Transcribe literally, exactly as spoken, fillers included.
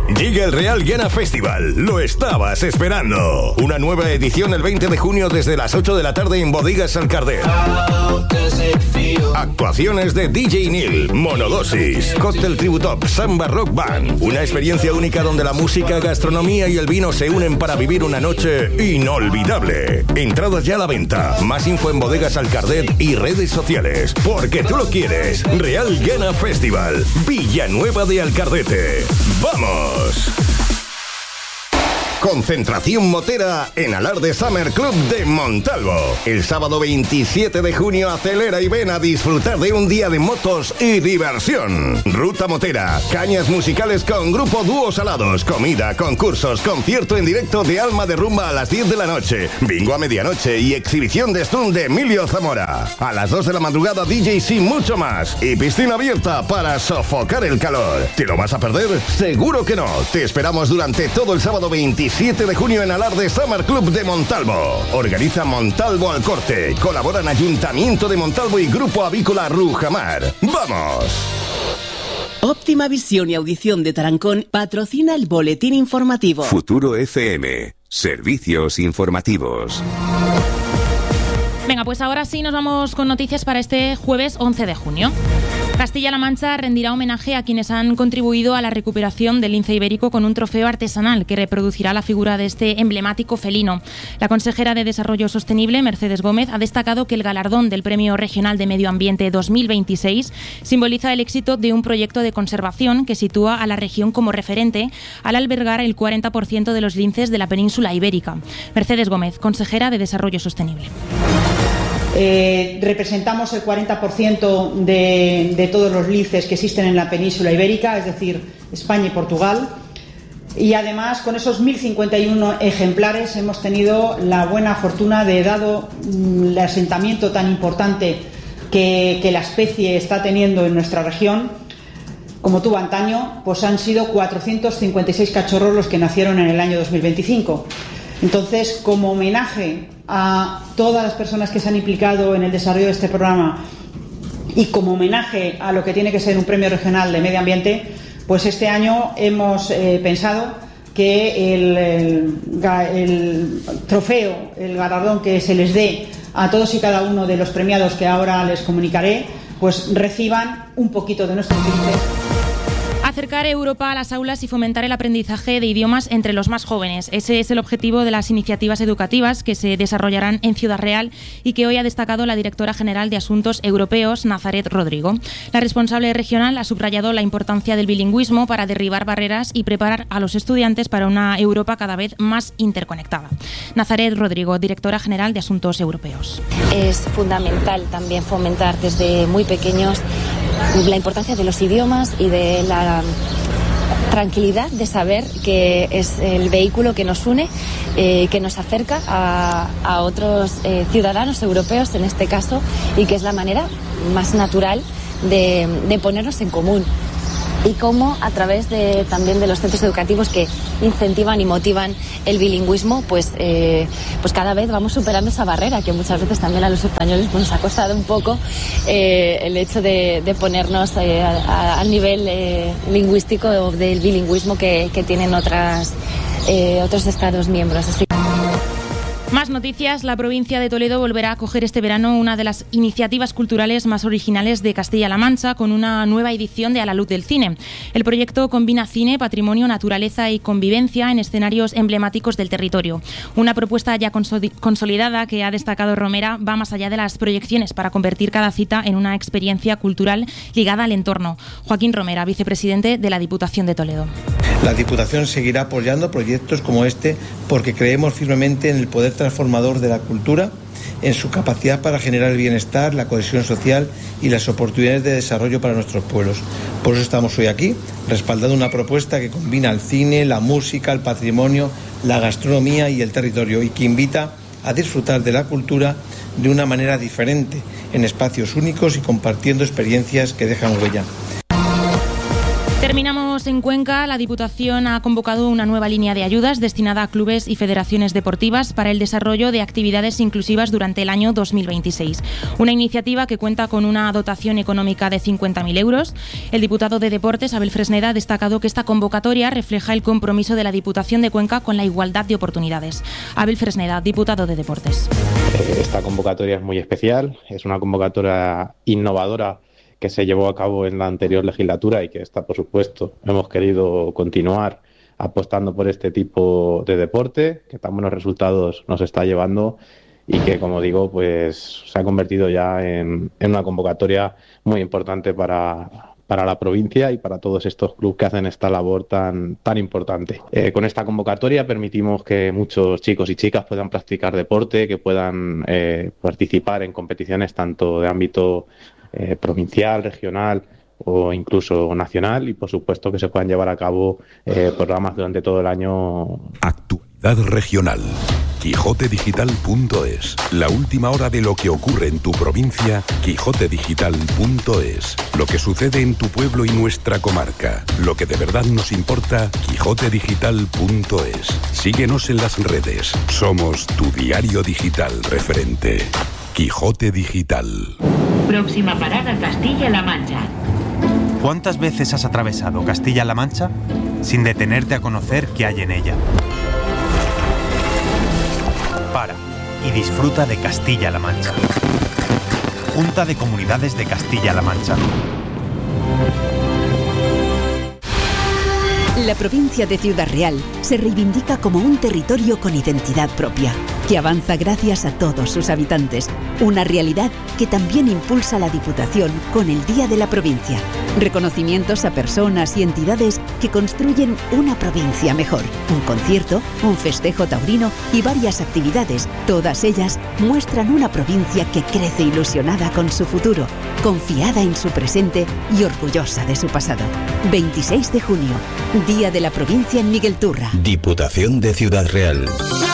Llega el Real Ghana Festival. Lo estabas esperando. Una nueva edición el veinte de junio desde las ocho de la tarde en Bodegas Alcardet. Actuaciones de D J Neil, Monodosis, Cóctel Tributop, Samba Rock Band. Una experiencia única donde la música, gastronomía y el vino se unen para vivir una noche inolvidable. Entradas ya a la venta. Más info en Bodegas Alcardet y redes sociales. Porque tú lo quieres. Real Ghana Festival. Villanueva de Alcardete. ¡Vamos! Concentración motera en Alarde Summer Club de Montalvo. El sábado veintisiete de junio acelera y ven a disfrutar de un día de motos y diversión. Ruta motera, cañas musicales con grupo dúos alados, comida, concursos, concierto en directo de Alma de Rumba a las diez de la noche, bingo a medianoche y exhibición de stunt de Emilio Zamora. A las dos de la madrugada D Js y mucho más. Y piscina abierta para sofocar el calor. ¿Te lo vas a perder? Seguro que no. Te esperamos durante todo el sábado veintisiete de junio en Alarde Summer Club de Montalvo. Organiza Montalvo al Corte. Colaboran Ayuntamiento de Montalvo y Grupo Avícola Rujamar. ¡Vamos! Óptima Visión y Audición de Tarancón patrocina el boletín informativo. Futuro F M. Servicios informativos. Venga, pues ahora sí nos vamos con noticias para este jueves once de junio. Castilla-La Mancha rendirá homenaje a quienes han contribuido a la recuperación del lince ibérico con un trofeo artesanal que reproducirá la figura de este emblemático felino. La consejera de Desarrollo Sostenible, Mercedes Gómez, ha destacado que el galardón del Premio Regional de Medio Ambiente dos mil veintiséis simboliza el éxito de un proyecto de conservación que sitúa a la región como referente al albergar el cuarenta por ciento de los linces de la península ibérica. Mercedes Gómez, consejera de Desarrollo Sostenible. Eh, representamos el cuarenta por ciento de, de todos los linces que existen en la península ibérica, es decir, España y Portugal. Y además, con esos mil cincuenta y uno ejemplares, hemos tenido la buena fortuna de, dado el asentamiento tan importante que, que la especie está teniendo en nuestra región, como tuvo antaño, pues han sido cuatrocientos cincuenta y seis cachorros los que nacieron en el año dos mil veinticinco. Entonces, como homenaje a todas las personas que se han implicado en el desarrollo de este programa y como homenaje a lo que tiene que ser un premio regional de medio ambiente, pues este año hemos eh, pensado que el, el, el trofeo, el galardón que se les dé a todos y cada uno de los premiados que ahora les comunicaré, pues reciban un poquito de nuestros linces. Acercar Europa a las aulas y fomentar el aprendizaje de idiomas entre los más jóvenes. Ese es el objetivo de las iniciativas educativas que se desarrollarán en Ciudad Real y que hoy ha destacado la directora general de Asuntos Europeos, Nazaret Rodrigo. La responsable regional ha subrayado la importancia del bilingüismo para derribar barreras y preparar a los estudiantes para una Europa cada vez más interconectada. Nazaret Rodrigo, directora general de Asuntos Europeos. Es fundamental también fomentar desde muy pequeños la importancia de los idiomas y de la tranquilidad de saber que es el vehículo que nos une, eh, que nos acerca a, a otros eh, ciudadanos europeos en este caso, y que es la manera más natural de, de ponernos en común. Y cómo a través de, también de los centros educativos que incentivan y motivan el bilingüismo, pues, eh, pues cada vez vamos superando esa barrera que muchas veces también a los españoles pues, nos ha costado un poco eh, el hecho de, de ponernos eh, al nivel eh, lingüístico del bilingüismo que, que tienen otras, eh, otros Estados miembros. Así. Más noticias. La provincia de Toledo volverá a acoger este verano una de las iniciativas culturales más originales de Castilla-La Mancha con una nueva edición de A la Luz del Cine. El proyecto combina cine, patrimonio, naturaleza y convivencia en escenarios emblemáticos del territorio. Una propuesta ya consolidada que ha destacado Romera va más allá de las proyecciones para convertir cada cita en una experiencia cultural ligada al entorno. Joaquín Romera, vicepresidente de la Diputación de Toledo. La Diputación seguirá apoyando proyectos como este porque creemos firmemente en el poder transformador de la cultura, en su capacidad para generar el bienestar, la cohesión social y las oportunidades de desarrollo para nuestros pueblos. Por eso estamos hoy aquí, respaldando una propuesta que combina el cine, la música, el patrimonio, la gastronomía y el territorio, y que invita a disfrutar de la cultura de una manera diferente, en espacios únicos y compartiendo experiencias que dejan huella. Terminamos Seguimos en Cuenca. La Diputación ha convocado una nueva línea de ayudas destinada a clubes y federaciones deportivas para el desarrollo de actividades inclusivas durante el año dos mil veintiséis. Una iniciativa que cuenta con una dotación económica de cincuenta mil euros. El diputado de Deportes, Abel Fresneda, ha destacado que esta convocatoria refleja el compromiso de la Diputación de Cuenca con la igualdad de oportunidades. Abel Fresneda, diputado de Deportes. Esta convocatoria es muy especial, es una convocatoria innovadora que se llevó a cabo en la anterior legislatura y que esta, por supuesto, hemos querido continuar apostando por este tipo de deporte, que tan buenos resultados nos está llevando y que, como digo, pues se ha convertido ya en, en una convocatoria muy importante para, para la provincia y para todos estos clubes que hacen esta labor tan, tan importante. Eh, con esta convocatoria permitimos que muchos chicos y chicas puedan practicar deporte, que puedan eh, participar en competiciones tanto de ámbito Eh, provincial, regional o incluso nacional, y por supuesto que se puedan llevar a cabo eh, programas durante todo el año. Actualidad regional. Quijote Digital punto es. La última hora de lo que ocurre en tu provincia. Quijote Digital punto es. Lo que sucede en tu pueblo y nuestra comarca. Lo que de verdad nos importa. Quijote Digital punto es. Síguenos en las redes. Somos tu diario digital referente. Quijote Digital. Próxima parada, Castilla-La Mancha. ¿Cuántas veces has atravesado Castilla-La Mancha sin detenerte a conocer qué hay en ella? Para y disfruta de Castilla-La Mancha. Junta de Comunidades de Castilla-La Mancha. La provincia de Ciudad Real se reivindica como un territorio con identidad propia, que avanza gracias a todos sus habitantes, una realidad que también impulsa la Diputación con el Día de la Provincia. Reconocimientos a personas y entidades que construyen una provincia mejor, un concierto, un festejo taurino y varias actividades, todas ellas muestran una provincia que crece ilusionada con su futuro, confiada en su presente y orgullosa de su pasado. veintiséis de junio, Día de la Provincia en Miguel Turra. Diputación de Ciudad Real.